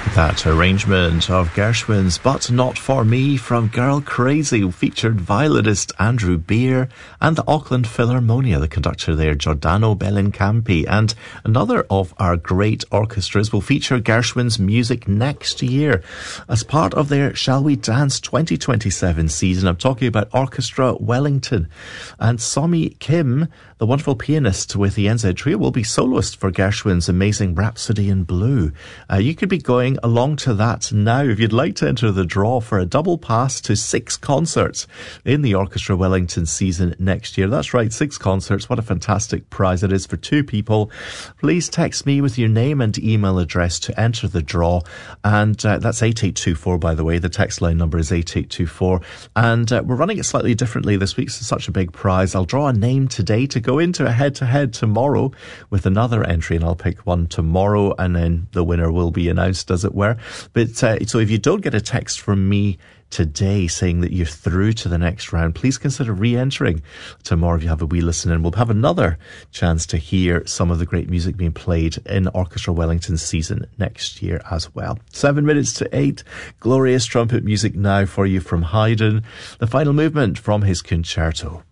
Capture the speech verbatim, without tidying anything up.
That arrangement of Gershwin's But Not For Me from Girl Crazy featured violinist Andrew Beer and the Auckland Philharmonia, the conductor there, Giordano Bellincampi. And another of our great orchestras will feature Gershwin's music next year as part of their Shall We Dance twenty twenty-seven season. I'm talking about Orchestra Wellington. And Somi Kim, the wonderful pianist with the N Z Trio, will be soloist for Gershwin's amazing Rhapsody in Blue. Uh, you could be going along to that now if you'd like to enter the draw for a double pass to six concerts in the Orchestra Wellington season next year. That's right, six concerts. What a fantastic prize it is for two people. Please text me with your name and email address to enter the draw. And uh, that's eight eight two four, by the way. The text line number is eight eight two four. And uh, we're running it slightly differently this week. It's such a big prize. I'll draw a name today to go into a head-to-head tomorrow with another entry, and I'll pick one tomorrow, and then the winner will be announced, as it were. But uh, so if you don't get a text from me today saying that you're through to the next round, please consider re-entering tomorrow if you have a wee listen in. We'll have another chance to hear some of the great music being played in Orchestra Wellington season next year as well. Seven minutes to eight. Glorious trumpet music now for you from Haydn, the final movement from his concerto.